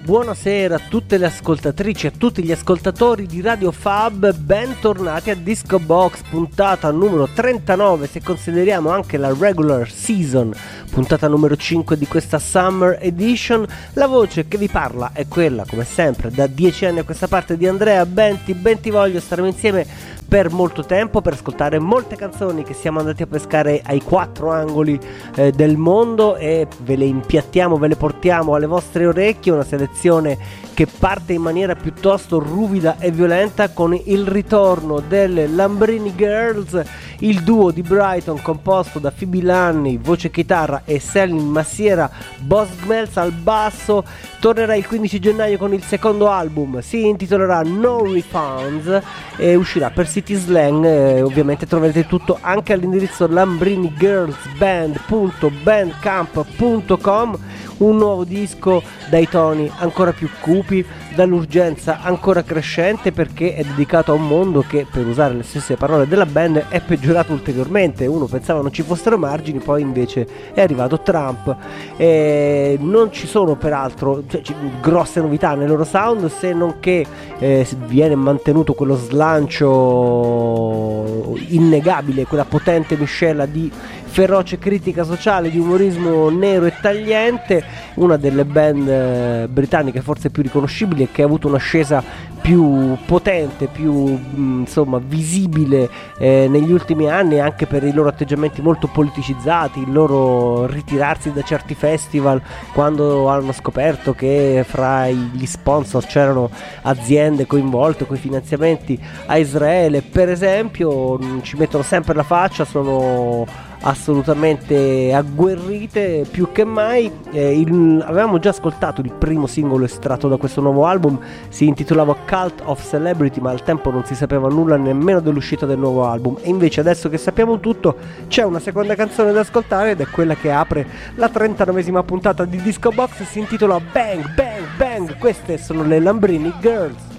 Buonasera a tutte le ascoltatrici e a tutti gli ascoltatori di Radio Fab, bentornati a Disco Box, puntata numero 39 se consideriamo anche la regular season, puntata numero 5 di questa Summer Edition. La voce che vi parla è quella, come sempre, da 10 anni a questa parte di Andrea Benti. Voglio staremo insieme per molto tempo per ascoltare molte canzoni che siamo andati a pescare ai quattro angoli del mondo e ve le impiattiamo, ve le portiamo alle vostre orecchie, una selezione che parte in maniera piuttosto ruvida e violenta con il ritorno delle Lambrini Girls, il duo di Brighton composto da Phoebe Lanny, voce chitarra, e Selin Massiera, Boss Gmelz al basso. Tornerà il 15 gennaio con il secondo album, si intitolerà No Refunds e uscirà per City Slang. Ovviamente troverete tutto anche all'indirizzo lambrinigirlsband.bandcamp.com. Un nuovo disco dai toni ancora più cupi, dall'urgenza ancora crescente, perché è dedicato a un mondo che, per usare le stesse parole della band, è peggiorato ulteriormente. Uno pensava non ci fossero margini, poi invece è arrivato Trump. Non ci sono peraltro grosse novità nel loro sound, se non che viene mantenuto quello slancio innegabile, quella potente miscela di feroce critica sociale, di umorismo nero e tagliente, una delle band britanniche forse più riconoscibili e che ha avuto un'ascesa più potente, più visibile negli ultimi anni, anche per i loro atteggiamenti molto politicizzati, il loro ritirarsi da certi festival quando hanno scoperto che fra gli sponsor c'erano aziende coinvolte con i finanziamenti a Israele, per esempio. Ci mettono sempre la faccia, sono assolutamente agguerrite più che mai. Avevamo già ascoltato il primo singolo estratto da questo nuovo album, si intitolava Cult of Celebrity, ma al tempo non si sapeva nulla nemmeno dell'uscita del nuovo album, e invece adesso che sappiamo tutto c'è una seconda canzone da ascoltare ed è quella che apre la 39esima puntata di Disco Box. Si intitola Bang Bang Bang. Queste sono le Lambrini Girls.